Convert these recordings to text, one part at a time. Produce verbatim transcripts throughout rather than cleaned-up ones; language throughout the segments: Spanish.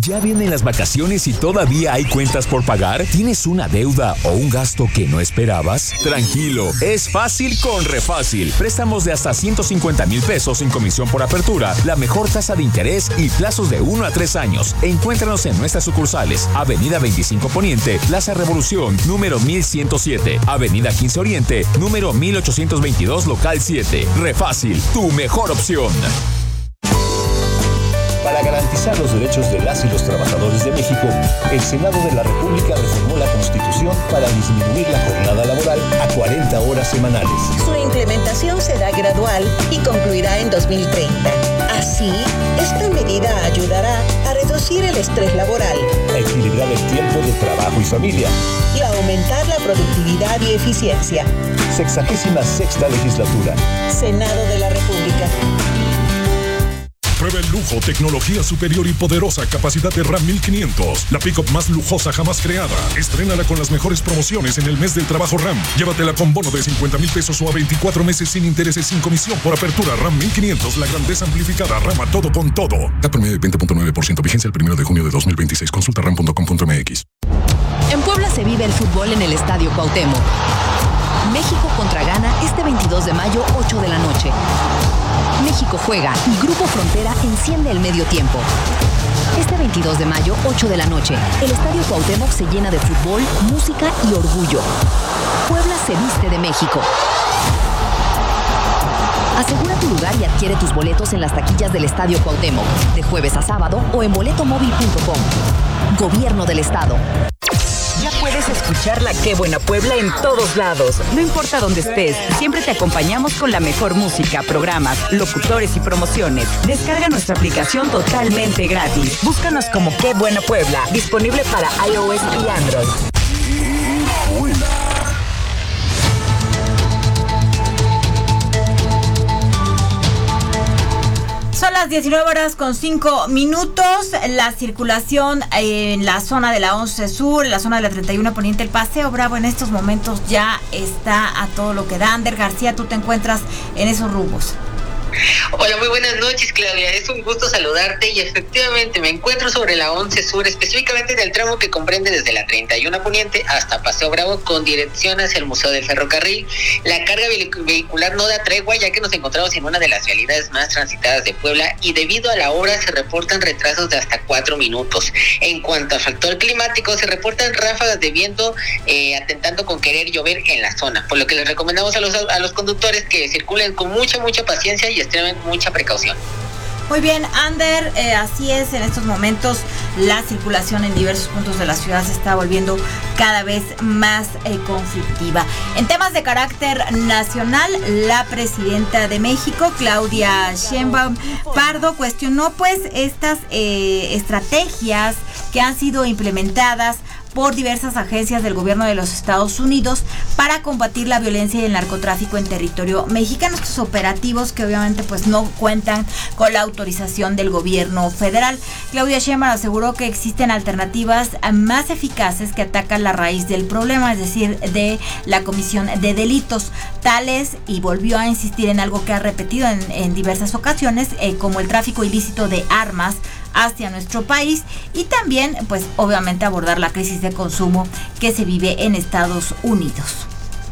¿Ya vienen las vacaciones y todavía hay cuentas por pagar? ¿Tienes una deuda o un gasto que no esperabas? Tranquilo, es fácil con Refácil. Préstamos de hasta ciento cincuenta mil pesos sin comisión por apertura, la mejor tasa de interés y plazos de uno a tres años. Encuéntranos en nuestras sucursales: Avenida veinticinco Poniente, Plaza Revolución, número mil ciento siete, Avenida quince Oriente, número mil ochocientos veintidós, local siete. Refácil, tu mejor opción. Para garantizar los derechos de las y los trabajadores de México, el Senado de la República reformó la Constitución para disminuir la jornada laboral a cuarenta horas semanales. Su implementación será gradual y concluirá en dos mil treinta. Así, esta medida ayudará a reducir el estrés laboral, a equilibrar el tiempo de trabajo y familia y a aumentar la productividad y eficiencia. Sexagésima sexta legislatura. Senado de la República. Prueba el lujo, tecnología superior y poderosa capacidad de RAM mil quinientos. La pick-up más lujosa jamás creada. Estrénala con las mejores promociones en el mes del trabajo RAM. Llévatela con bono de cincuenta mil pesos o a veinticuatro meses sin intereses, sin comisión por apertura. RAM mil quinientos, la grandeza amplificada. RAM a todo con todo. Cat promedio de veinte punto nueve por ciento. Vigencia el primero de junio de dos mil veintiséis. Consulta ram punto com punto m x. En Puebla se vive el fútbol en el Estadio Cuauhtémoc. México contra Ghana este veintidós de mayo, ocho de la noche. México juega y Grupo Frontera enciende el medio tiempo. Este veintidós de mayo, ocho de la noche, el Estadio Cuauhtémoc se llena de fútbol, música y orgullo. Puebla se viste de México. Asegura tu lugar y adquiere tus boletos en las taquillas del Estadio Cuauhtémoc, de jueves a sábado o en boleto móvil punto com. Gobierno del Estado. Ya puedes escuchar la Qué Buena Puebla en todos lados. No importa dónde estés, siempre te acompañamos con la mejor música, programas, locutores y promociones. Descarga nuestra aplicación totalmente gratis. Búscanos como Qué Buena Puebla, disponible para iOS y Android. Son las diecinueve horas con cinco minutos. La circulación en la zona de la once Sur, en la zona de la treinta y uno Poniente, el Paseo Bravo en estos momentos ya está a todo lo que da. Ander García, tú te encuentras en esos rumbos. Hola, muy buenas noches, Claudia. Es un gusto saludarte y efectivamente me encuentro sobre la once Sur, específicamente en el tramo que comprende desde la treinta y uno Poniente hasta Paseo Bravo con dirección hacia el Museo del Ferrocarril. La carga vehicular no da tregua, ya que nos encontramos en una de las vialidades más transitadas de Puebla y debido a la hora se reportan retrasos de hasta cuatro minutos. En cuanto al factor climático, se reportan ráfagas de viento eh, atentando con querer llover en la zona, por lo que les recomendamos a los, a los conductores que circulen con mucha, mucha paciencia y extremen mucha precaución. Muy bien, Ander, eh, así es, en estos momentos la circulación en diversos puntos de la ciudad se está volviendo cada vez más eh, conflictiva. En temas de carácter nacional, la presidenta de México, Claudia Sheinbaum Pardo, cuestionó pues estas eh, estrategias que han sido implementadas por diversas agencias del gobierno de los Estados Unidos para combatir la violencia y el narcotráfico en territorio mexicano. Estos operativos que obviamente pues no cuentan con la autorización del gobierno federal. Claudia Sheinbaum aseguró que existen alternativas más eficaces que atacan la raíz del problema, es decir, de la comisión de delitos tales, y volvió a insistir en algo que ha repetido en, en diversas ocasiones, eh, como el tráfico ilícito de armas hacia nuestro país y también, pues, obviamente abordar la crisis de consumo que se vive en Estados Unidos.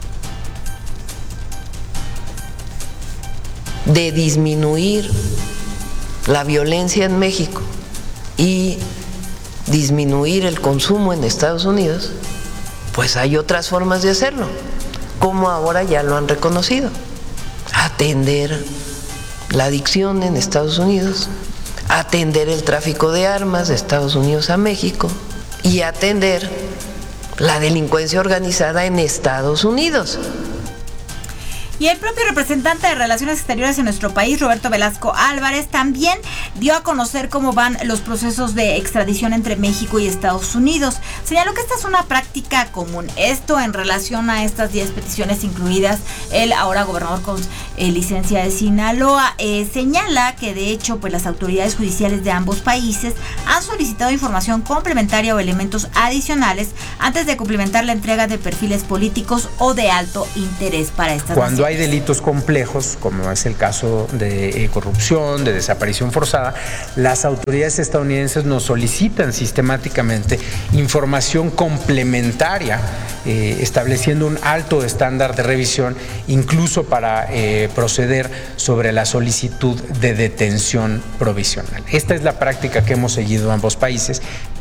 De disminuir la violencia en México y disminuir el consumo en Estados Unidos, pues hay otras formas de hacerlo, como ahora ya lo han reconocido. Atender la adicción en Estados Unidos, atender el tráfico de armas de Estados Unidos a México y atender la delincuencia organizada en Estados Unidos. Y el propio representante de Relaciones Exteriores en nuestro país, Roberto Velasco Álvarez, también dio a conocer cómo van los procesos de extradición entre México y Estados Unidos. Señaló que esta es una práctica común. Esto en relación a estas diez peticiones incluidas el ahora gobernador con eh, licencia de Sinaloa. Eh, señala que de hecho pues las autoridades judiciales de ambos países han solicitado solicitado información complementaria o elementos adicionales antes de cumplimentar la entrega de perfiles políticos o de alto interés para estas Cuando naciones. hay delitos complejos, como es el caso de eh, corrupción, de desaparición forzada, las autoridades estadounidenses nos solicitan sistemáticamente información complementaria, eh, estableciendo un alto estándar de revisión, incluso para eh, proceder sobre la solicitud de detención provisional. Esta es la práctica que hemos seguido ambos países.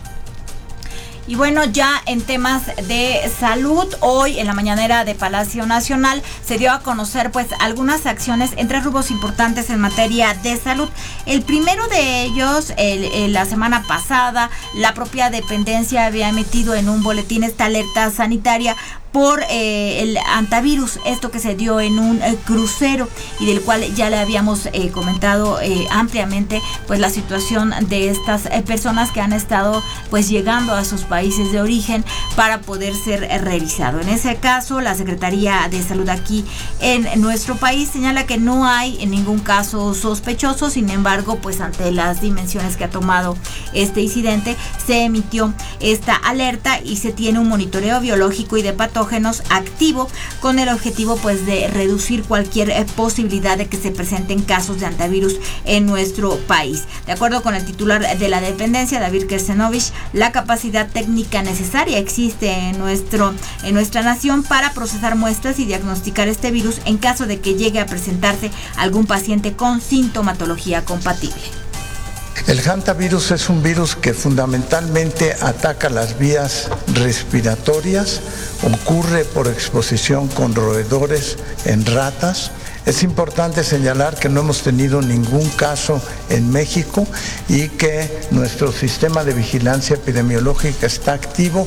Y bueno, ya en temas de salud, hoy en la mañanera de Palacio Nacional se dio a conocer pues algunas acciones en tres rubros importantes en materia de salud. El primero de ellos, el, el, la semana pasada, la propia dependencia había emitido en un boletín esta alerta sanitaria por eh, el antivirus, esto que se dio en un eh, crucero y del cual ya le habíamos eh, comentado eh, ampliamente pues la situación de estas eh, personas que han estado pues llegando a sus países de origen para poder ser eh, revisado. En ese caso, la Secretaría de Salud aquí en nuestro país señala que no hay en ningún caso sospechoso. Sin embargo, pues ante las dimensiones que ha tomado este incidente, se emitió esta alerta y se tiene un monitoreo biológico y de patógenos activo con el objetivo pues de reducir cualquier eh, posibilidad de que se presenten casos de antivirus en nuestro país. De acuerdo con el titular de la dependencia, David Kersenovich, la capacidad técnica necesaria existe en nuestro en nuestra nación para procesar muestras y diagnosticar este virus en caso de que llegue a presentarse algún paciente con sintomatología compatible. El hantavirus es un virus que fundamentalmente ataca las vías respiratorias, ocurre por exposición con roedores en ratas. Es importante señalar que no hemos tenido ningún caso en México y que nuestro sistema de vigilancia epidemiológica está activo.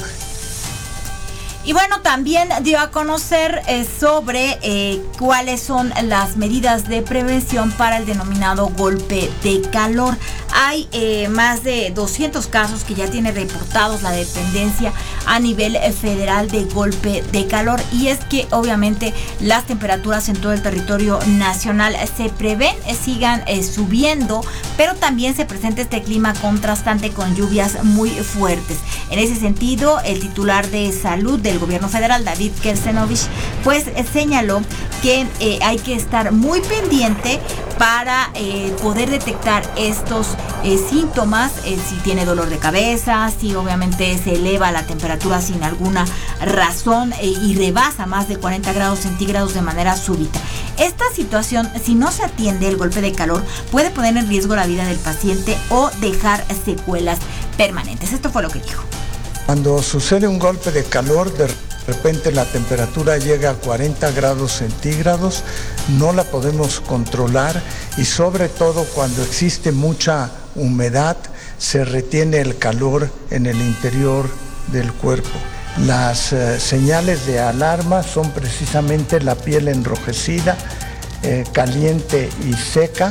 Y bueno, también dio a conocer eh, sobre eh, cuáles son las medidas de prevención para el denominado golpe de calor. Hay eh, más de doscientos casos que ya tiene reportados la dependencia a nivel eh, federal de golpe de calor. Y es que obviamente las temperaturas en todo el territorio nacional se prevén eh, sigan eh, subiendo, pero también se presenta este clima contrastante con lluvias muy fuertes. En ese sentido, el titular de salud del gobierno federal, David Kersenovich, pues eh, señaló que eh, hay que estar muy pendiente para eh, poder detectar estos eh, síntomas, eh, si tiene dolor de cabeza, si obviamente se eleva la temperatura sin alguna razón eh, y rebasa más de cuarenta grados centígrados de manera súbita. Esta situación, si no se atiende el golpe de calor, puede poner en riesgo la vida del paciente o dejar secuelas permanentes. Esto fue lo que dijo. Cuando sucede un golpe de calor, de repente la temperatura llega a cuarenta grados centígrados, no la podemos controlar y sobre todo cuando existe mucha humedad, se retiene el calor en el interior del cuerpo. Las eh, señales de alarma son precisamente la piel enrojecida, eh, caliente y seca.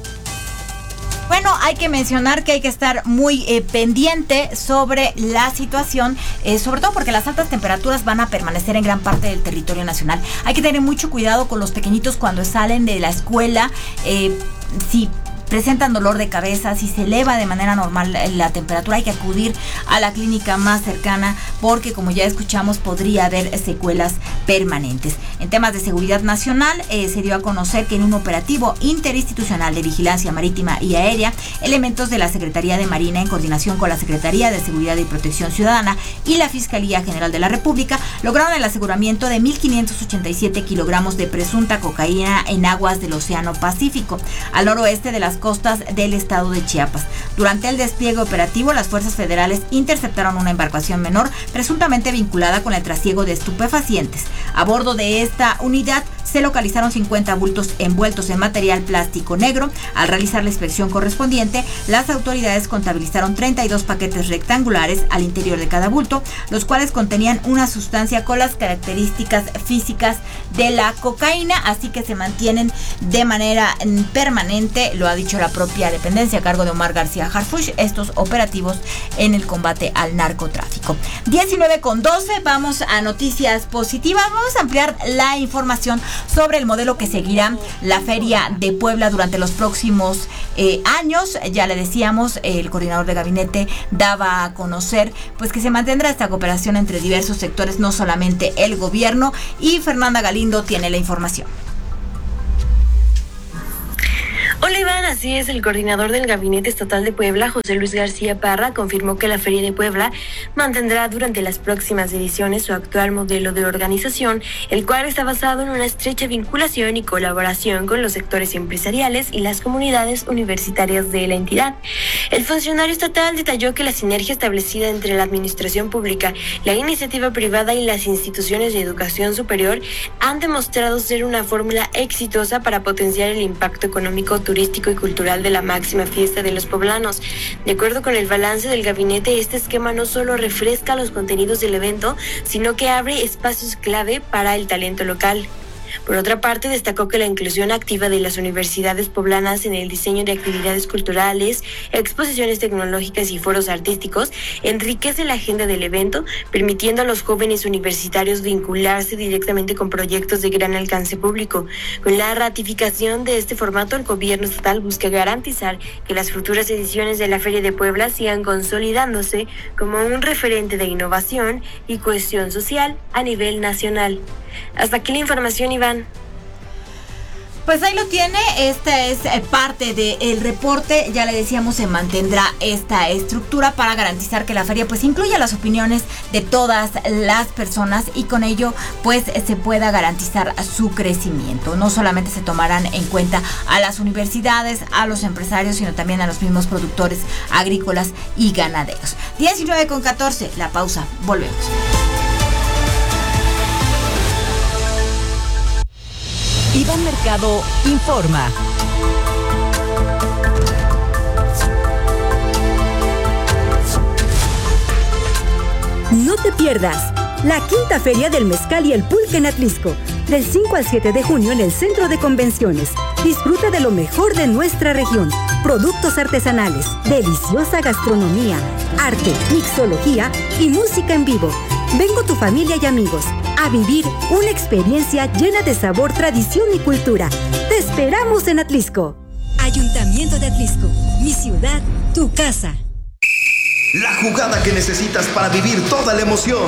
Bueno, hay que mencionar que hay que estar muy eh, pendiente sobre la situación, eh, sobre todo porque las altas temperaturas van a permanecer en gran parte del territorio nacional. Hay que tener mucho cuidado con los pequeñitos cuando salen de la escuela, eh, si presentan dolor de cabeza, si se eleva de manera normal la temperatura, hay que acudir a la clínica más cercana porque, como ya escuchamos, podría haber secuelas permanentes. En temas de seguridad nacional, eh, se dio a conocer que en un operativo interinstitucional de vigilancia marítima y aérea, elementos de la Secretaría de Marina, en coordinación con la Secretaría de Seguridad y Protección Ciudadana y la Fiscalía General de la República, lograron el aseguramiento de mil quinientos ochenta y siete kilogramos de presunta cocaína en aguas del Océano Pacífico, al noroeste de las costas del estado de Chiapas. Durante el despliegue operativo, las fuerzas federales interceptaron una embarcación menor presuntamente vinculada con el trasiego de estupefacientes. A bordo de esta unidad se localizaron cincuenta bultos envueltos en material plástico negro. Al realizar la inspección correspondiente, las autoridades contabilizaron treinta y dos paquetes rectangulares al interior de cada bulto, los cuales contenían una sustancia con las características físicas de la cocaína, así que se mantienen de manera permanente, lo ha dicho dicho la propia dependencia a cargo de Omar García Harfuch, estos operativos en el combate al narcotráfico. diecinueve con doce, vamos a noticias positivas. Vamos a ampliar la información sobre el modelo que seguirá la Feria de Puebla durante los próximos eh, años. Ya le decíamos, el coordinador de gabinete daba a conocer pues que se mantendrá esta cooperación entre diversos sectores, no solamente el gobierno, y Fernanda Galindo tiene la información. Hola Iván, así es, el coordinador del Gabinete Estatal de Puebla, José Luis García Parra, confirmó que la Feria de Puebla mantendrá durante las próximas ediciones su actual modelo de organización, el cual está basado en una estrecha vinculación y colaboración con los sectores empresariales y las comunidades universitarias de la entidad. El funcionario estatal detalló que la sinergia establecida entre la administración pública, la iniciativa privada y las instituciones de educación superior han demostrado ser una fórmula exitosa para potenciar el impacto económico, turístico y cultural de la máxima fiesta de los poblanos. De acuerdo con el balance del gabinete, este esquema no solo refresca los contenidos del evento, sino que abre espacios clave para el talento local. Por otra parte, destacó que la inclusión activa de las universidades poblanas en el diseño de actividades culturales, exposiciones tecnológicas y foros artísticos enriquece la agenda del evento, permitiendo a los jóvenes universitarios vincularse directamente con proyectos de gran alcance público. Con la ratificación de este formato, el gobierno estatal busca garantizar que las futuras ediciones de la Feria de Puebla sigan consolidándose como un referente de innovación y cohesión social a nivel nacional. Hasta aquí la información, Iván. Pues ahí lo tiene, esta es parte del reporte. Ya le decíamos, se mantendrá esta estructura para garantizar que la feria pues incluya las opiniones de todas las personas y con ello pues se pueda garantizar su crecimiento. No solamente se tomarán en cuenta a las universidades, a los empresarios, sino también a los mismos productores agrícolas y ganaderos. diecinueve con catorce, la pausa, volvemos. Iván Mercado informa. No te pierdas la quinta Feria del Mezcal y el Pulque en Atlixco, del cinco al siete de junio en el Centro de Convenciones. Disfruta de lo mejor de nuestra región, productos artesanales, deliciosa gastronomía, arte, mixología y música en vivo. Ven con tu familia y amigos a vivir una experiencia llena de sabor, tradición y cultura. ¡Te esperamos en Atlixco! Ayuntamiento de Atlixco, mi ciudad, tu casa. La jugada que necesitas para vivir toda la emoción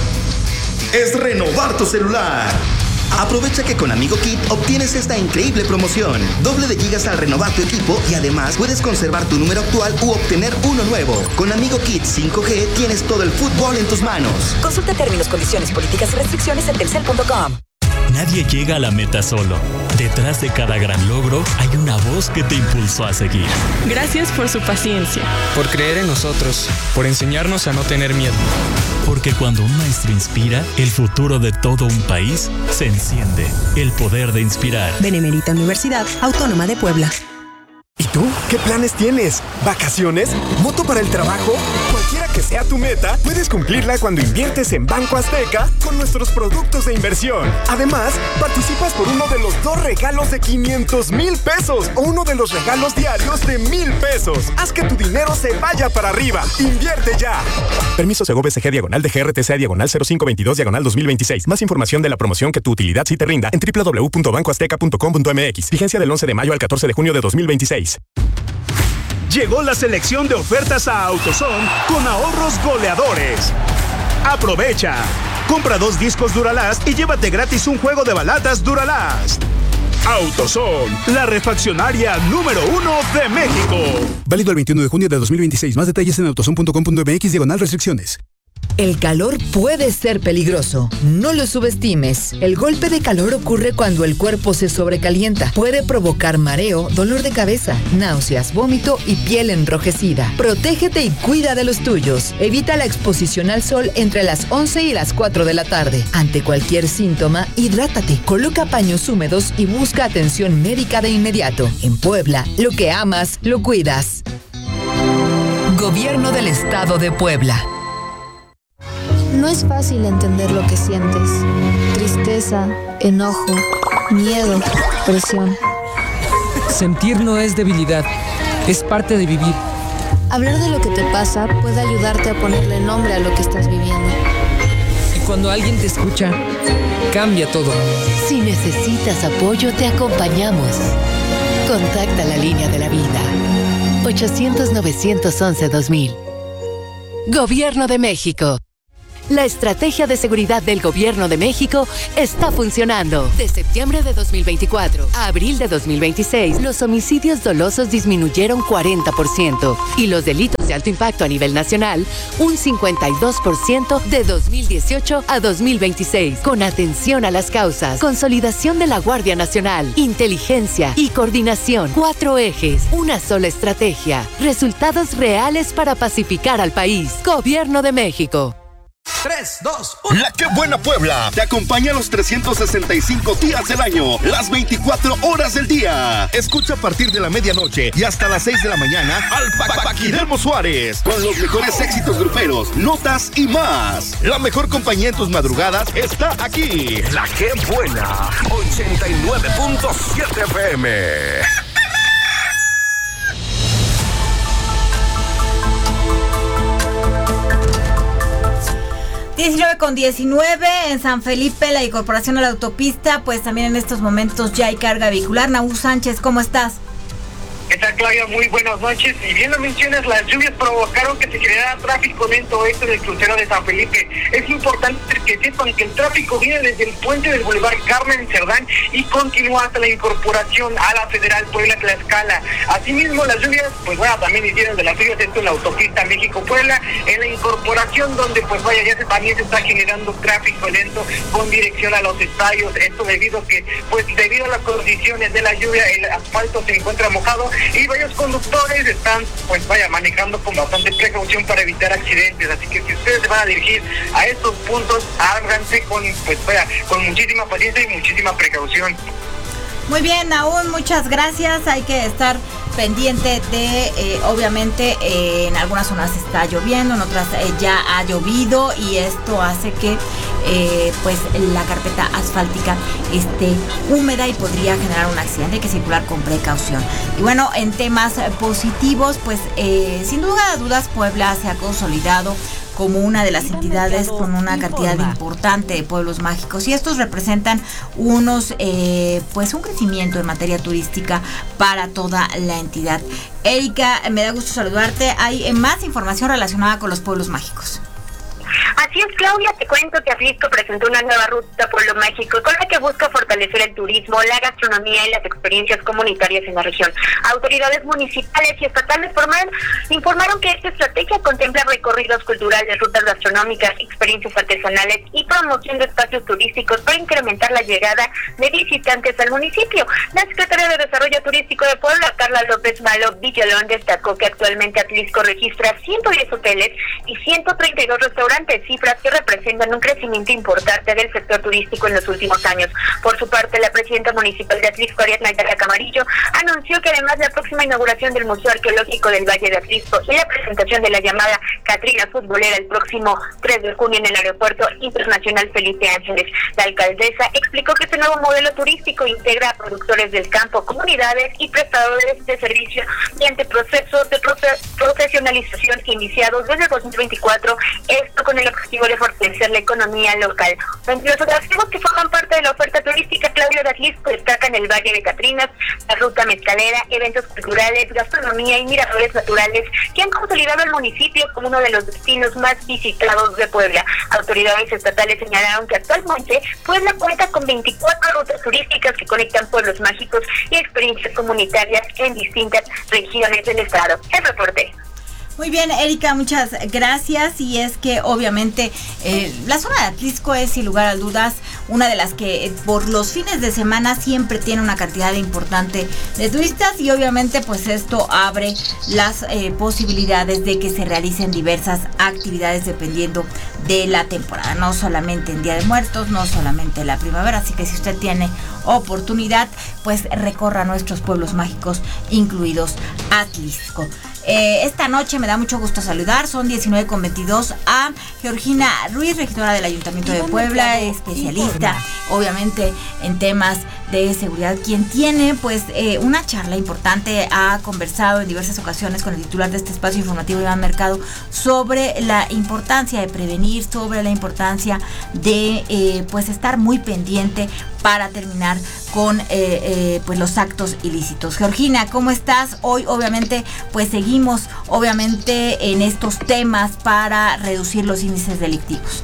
es renovar tu celular. Aprovecha que con Amigo Kit obtienes esta increíble promoción. Doble de gigas al renovar tu equipo y además puedes conservar tu número actual u obtener uno nuevo. Con Amigo Kit cinco G tienes todo el fútbol en tus manos. Consulta términos, condiciones, políticas y restricciones en telcel punto com. Nadie llega a la meta solo. Detrás de cada gran logro hay una voz que te impulsó a seguir. Gracias por su paciencia. Por creer en nosotros. Por enseñarnos a no tener miedo. Porque cuando un maestro inspira, el futuro de todo un país se enciende. El poder de inspirar. Benemérita Universidad Autónoma de Puebla. ¿Y tú? ¿Qué planes tienes? ¿Vacaciones? ¿Moto para el trabajo? Cualquiera que sea tu meta, puedes cumplirla cuando inviertes en Banco Azteca con nuestros productos de inversión. Además, participas por uno de los dos regalos de quinientos mil pesos o uno de los regalos diarios de mil pesos. Haz que tu dinero se vaya para arriba. ¡Invierte ya! Permiso Segov S G diagonal de G R T C diagonal cero cinco veintidós diagonal dos mil veintiséis. Más información de la promoción que tu utilidad sí te rinda en doble u doble u doble u punto banco azteca punto com punto m x. Vigencia del once de mayo al catorce de junio de dos mil veintiséis. Llegó la selección de ofertas a AutoZone con ahorros goleadores. Aprovecha. Compra dos discos Duralast y llévate gratis un juego de balatas Duralast. AutoZone, la refaccionaria número uno de México. Válido el veintiuno de junio de dos mil veintiséis. Más detalles en autozone punto com punto m x diagonal restricciones. El calor puede ser peligroso. No lo subestimes. El golpe de calor ocurre cuando el cuerpo se sobrecalienta. Puede provocar mareo, dolor de cabeza, náuseas, vómito y piel enrojecida. Protégete y cuida de los tuyos. Evita la exposición al sol entre las once y las cuatro de la tarde. Ante cualquier síntoma, hidrátate. Coloca paños húmedos y busca atención médica de inmediato. En Puebla, lo que amas, lo cuidas. Gobierno del Estado de Puebla. No es fácil entender lo que sientes. Tristeza, enojo, miedo, presión. Sentir no es debilidad, es parte de vivir. Hablar de lo que te pasa puede ayudarte a ponerle nombre a lo que estás viviendo. Y cuando alguien te escucha, cambia todo. Si necesitas apoyo, te acompañamos. Contacta la línea de la vida. ochocientos, novecientos once, dos mil. Gobierno de México. La estrategia de seguridad del Gobierno de México está funcionando. De septiembre de dos mil veinticuatro a abril de dos mil veintiséis, los homicidios dolosos disminuyeron cuarenta por ciento y los delitos de alto impacto a nivel nacional un cincuenta y dos por ciento de dos mil dieciocho a dos mil veintiséis. Con atención a las causas, consolidación de la Guardia Nacional, inteligencia y coordinación. Cuatro ejes, una sola estrategia. Resultados reales para pacificar al país. Gobierno de México. tres, dos, uno. La Qué Buena Puebla te acompaña los trescientos sesenta y cinco días del año, las veinticuatro horas del día. Escucha a partir de la medianoche y hasta las seis de la mañana al Paquiremo Suárez con los mejores éxitos gruperos, notas y más. La mejor compañía en tus madrugadas está aquí. La Qué Buena, ochenta y nueve punto siete F M. diecinueve con diecinueve en San Felipe, la incorporación a la autopista, pues también en estos momentos ya hay carga vehicular. Naúl Sánchez, ¿cómo estás? ¿Qué tal, Claudia? Muy buenas noches. Y bien lo mencionas, las lluvias provocaron que se generara tráfico lento este del crucero de San Felipe. Es importante que sepan que el tráfico viene desde el puente del Boulevard Carmen Cerdán y continúa hasta la incorporación a la Federal Puebla-Tlaxcala. Asimismo, las lluvias, pues bueno, también hicieron de las lluvias esto en la autopista México-Puebla, en la incorporación donde, pues vaya, ya se, también se está generando tráfico lento con dirección a los estadios. Esto debido a que, pues debido a las condiciones de la lluvia, el asfalto se encuentra mojado y varios conductores están, pues vaya, manejando con bastante precaución para evitar accidentes. Así que si ustedes se van a dirigir a estos puntos, háganse con, pues vaya, con muchísima paciencia y muchísima precaución. Muy bien, Naúl, muchas gracias. Hay que estar pendiente de, eh, obviamente, eh, en algunas zonas está lloviendo, en otras eh, ya ha llovido y esto hace que eh, pues la carpeta asfáltica esté húmeda y podría generar un accidente. Hay que circular con precaución. Y bueno, en temas positivos, pues eh, sin duda a dudas Puebla se ha consolidado como una de las entidades con una cantidad importante de pueblos mágicos y estos representan unos eh, pues un crecimiento en materia turística para toda la entidad. Erika, me da gusto saludarte. Hay más información relacionada con los pueblos mágicos. Así es, Claudia, te cuento que Atlisco presentó una nueva ruta Pueblo Mágico con la que busca fortalecer el turismo, la gastronomía y las experiencias comunitarias en la región. Autoridades municipales y estatales formaron, informaron que esta estrategia contempla recorridos culturales, rutas gastronómicas, experiencias artesanales y promoción de espacios turísticos para incrementar la llegada de visitantes al municipio. La secretaria de Desarrollo Turístico de Puebla, Carla López Malo Villalón, destacó que actualmente Atlisco registra ciento diez hoteles y ciento treinta y dos restaurantes, cifras que representan un crecimiento importante del sector turístico en los últimos años. Por su parte, la presidenta municipal de Atlisco, Ariadna Ayala Camarillo, anunció que además de la próxima inauguración del Museo Arqueológico del Valle de Atlisco y la presentación de la llamada Catrina Futbolera el próximo tres de junio en el Aeropuerto Internacional Felipe Ángeles, la alcaldesa explicó que este nuevo modelo turístico integra a productores del campo, comunidades y prestadores de servicio mediante procesos de profe- profesionalización iniciados desde dos mil veinticuatro, esto con el objetivo de fortalecer la economía local. Entre los atractivos que forman parte de la oferta turística, Claudia, de Atlisco destacan el Valle de Catrinas, la ruta mezcalera, eventos culturales, gastronomía y miradores naturales que han consolidado el municipio como uno de los destinos más visitados de Puebla. Autoridades estatales señalaron que actualmente Puebla cuenta con veinticuatro rutas turísticas que conectan pueblos mágicos y experiencias comunitarias en distintas regiones del estado. El reporte. Muy bien, Erika, muchas gracias. Y es que obviamente eh, la zona de Atlisco es, sin lugar a dudas, una de las que eh, por los fines de semana siempre tiene una cantidad importante de turistas y obviamente pues esto abre las eh, posibilidades de que se realicen diversas actividades dependiendo de la temporada, no solamente en Día de Muertos, no solamente en la primavera, así que si usted tiene oportunidad, pues recorra nuestros pueblos mágicos, incluidos Atlisco. Eh, esta noche me da mucho gusto saludar, son diecinueve con veintidós, a Georgina Ruiz, regidora del Ayuntamiento de Puebla, especialista obviamente en temas de Seguridad, quien tiene pues eh, una charla importante, ha conversado en diversas ocasiones con el titular de este espacio informativo, Iván Mercado, sobre la importancia de prevenir, sobre la importancia de eh, pues estar muy pendiente para terminar con eh, eh, pues los actos ilícitos. Georgina, ¿cómo estás? Hoy obviamente pues seguimos obviamente en estos temas para reducir los índices delictivos.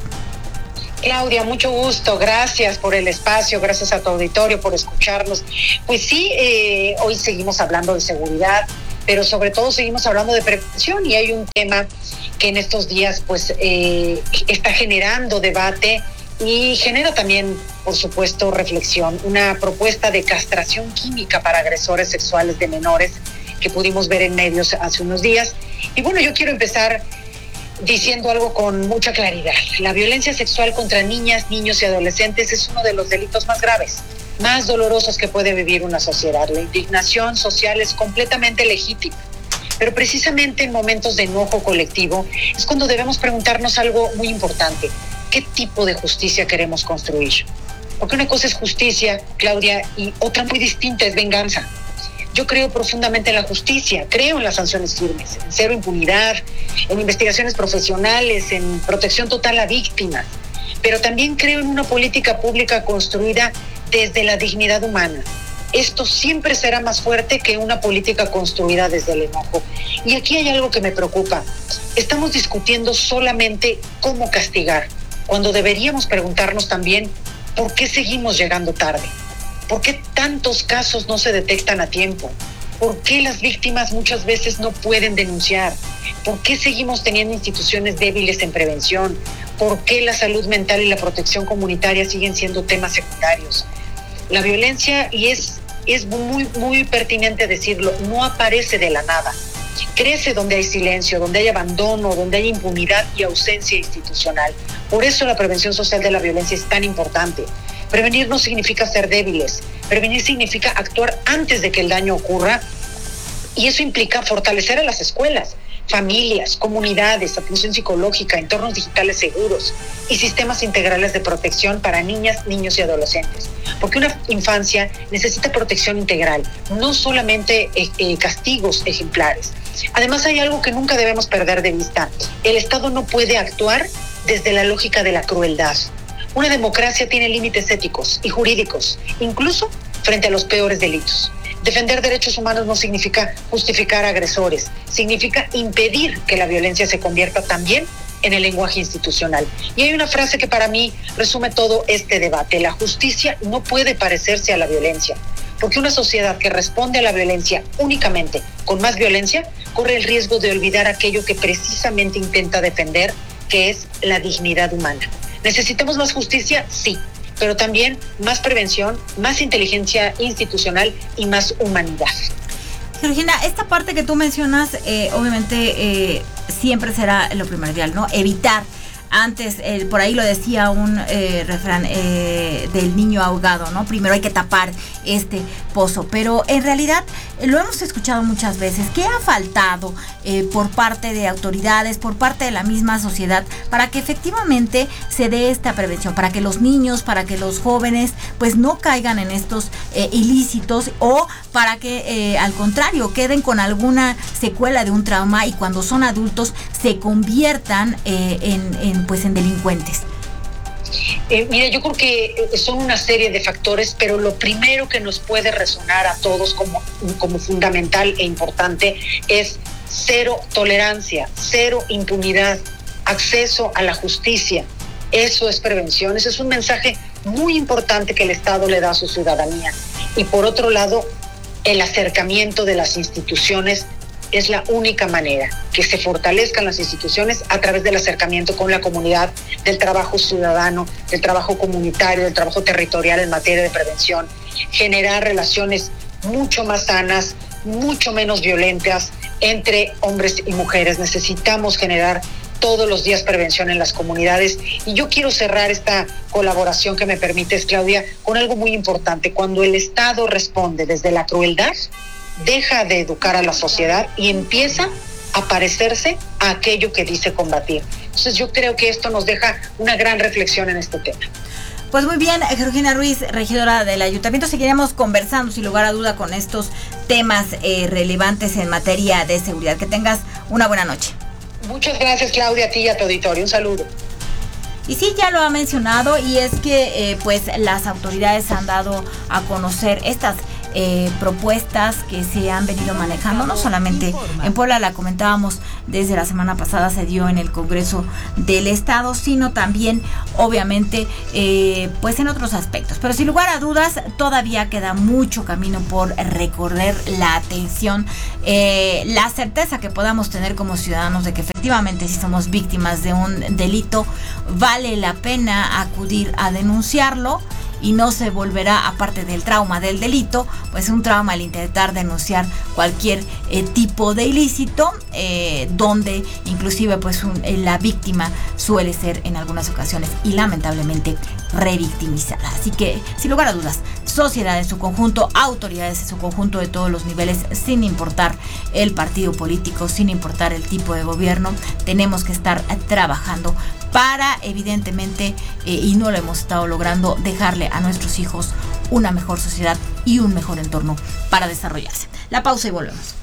Claudia, mucho gusto, gracias por el espacio, gracias a tu auditorio por escucharnos. Pues sí, eh, hoy seguimos hablando de seguridad, pero sobre todo seguimos hablando de prevención, y hay un tema que en estos días pues eh, está generando debate y genera también, por supuesto, reflexión. Una propuesta de castración química para agresores sexuales de menores que pudimos ver en medios hace unos días. Y bueno, yo quiero empezar diciendo algo con mucha claridad. La violencia sexual contra niñas, niños y adolescentes es uno de los delitos más graves, más dolorosos que puede vivir una sociedad. La indignación social es completamente legítima, pero precisamente en momentos de enojo colectivo es cuando debemos preguntarnos algo muy importante: ¿qué tipo de justicia queremos construir? Porque una cosa es justicia, Claudia, y otra muy distinta es venganza. Yo creo profundamente en la justicia, creo en las sanciones firmes, en cero impunidad, en investigaciones profesionales, en protección total a víctimas, pero también creo en una política pública construida desde la dignidad humana. Esto siempre será más fuerte que una política construida desde el enojo. Y aquí hay algo que me preocupa. Estamos discutiendo solamente cómo castigar, cuando deberíamos preguntarnos también por qué seguimos llegando tarde. ¿Por qué tantos casos no se detectan a tiempo? ¿Por qué las víctimas muchas veces no pueden denunciar? ¿Por qué seguimos teniendo instituciones débiles en prevención? ¿Por qué la salud mental y la protección comunitaria siguen siendo temas secundarios? La violencia, y es, es muy, muy pertinente decirlo, no aparece de la nada. Crece donde hay silencio, donde hay abandono, donde hay impunidad y ausencia institucional. Por eso la prevención social de la violencia es tan importante. Prevenir no significa ser débiles. Prevenir significa actuar antes de que el daño ocurra, y eso implica fortalecer a las escuelas, familias, comunidades, atención psicológica, entornos digitales seguros y sistemas integrales de protección para niñas, niños y adolescentes. Porque una infancia necesita protección integral, no solamente eh, eh, castigos ejemplares. Además, hay algo que nunca debemos perder de vista: el Estado no puede actuar desde la lógica de la crueldad. Una democracia tiene límites éticos y jurídicos, incluso frente a los peores delitos. Defender derechos humanos no significa justificar agresores, significa impedir que la violencia se convierta también en el lenguaje institucional. Y hay una frase que para mí resume todo este debate: la justicia no puede parecerse a la violencia, porque una sociedad que responde a la violencia únicamente con más violencia corre el riesgo de olvidar aquello que precisamente intenta defender, que es la dignidad humana. ¿Necesitamos más justicia? Sí, pero también más prevención, más inteligencia institucional y más humanidad. Georgina, esta parte que tú mencionas, eh, obviamente eh, siempre será lo primordial, ¿no? Evitar. Antes, eh, por ahí lo decía un eh, refrán eh, del niño ahogado, ¿no? Primero hay que tapar este pozo, pero en realidad eh, lo hemos escuchado muchas veces. ¿Qué ha faltado eh, por parte de autoridades, por parte de la misma sociedad, para que efectivamente se dé esta prevención, para que los niños, para que los jóvenes, pues no caigan en estos eh, ilícitos, o para que eh, al contrario queden con alguna secuela de un trauma y cuando son adultos se conviertan eh, en, en pues en delincuentes? Eh, mira, yo creo que son una serie de factores, pero lo primero que nos puede resonar a todos como, como fundamental e importante es cero tolerancia, cero impunidad, acceso a la justicia. Eso es prevención, ese es un mensaje muy importante que el Estado le da a su ciudadanía. Y por otro lado, el acercamiento de las instituciones es la única manera que se fortalezcan las instituciones, a través del acercamiento con la comunidad, del trabajo ciudadano, del trabajo comunitario, del trabajo territorial en materia de prevención, generar relaciones mucho más sanas, mucho menos violentas entre hombres y mujeres. Necesitamos generar todos los días prevención en las comunidades. Y yo quiero cerrar esta colaboración que me permites, Claudia, con algo muy importante. Cuando el Estado responde desde la crueldad, deja de educar a la sociedad y empieza a parecerse a aquello que dice combatir. Entonces yo creo que esto nos deja una gran reflexión en este tema. Pues muy bien, Georgina Ruiz, regidora del Ayuntamiento, seguiremos conversando sin lugar a duda con estos temas eh, relevantes en materia de seguridad. Que tengas una buena noche. Muchas gracias, Claudia, a ti y a tu auditorio. Un saludo. Y sí, ya lo ha mencionado, y es que eh, pues las autoridades han dado a conocer estas eh, propuestas que se han venido manejando, no solamente en Puebla, la comentábamos desde la semana pasada, se dio en el Congreso del Estado, sino también obviamente eh, pues en otros aspectos. Pero sin lugar a dudas todavía queda mucho camino por recorrer. La atención, eh, la certeza que podamos tener como ciudadanos de que efectivamente si somos víctimas de un delito vale la pena acudir a denunciarlo, y no se volverá, aparte del trauma del delito, pues un trauma al intentar denunciar cualquier eh, tipo de ilícito, eh, donde inclusive pues un, eh, la víctima suele ser en algunas ocasiones y lamentablemente revictimizada. Así que, sin lugar a dudas, sociedad en su conjunto, autoridades en su conjunto de todos los niveles, sin importar el partido político, sin importar el tipo de gobierno, tenemos que estar trabajando para, evidentemente, eh, y no lo hemos estado logrando, dejarle a nuestros hijos una mejor sociedad y un mejor entorno para desarrollarse. La pausa y volvemos.